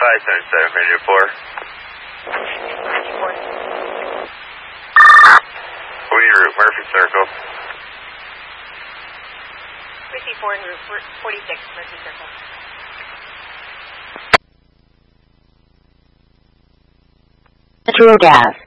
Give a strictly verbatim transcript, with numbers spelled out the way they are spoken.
five seven seven, radio four. Lee route, Murphy Circle. fifty-four en route forty-six, Murphy Circle. Natural gas.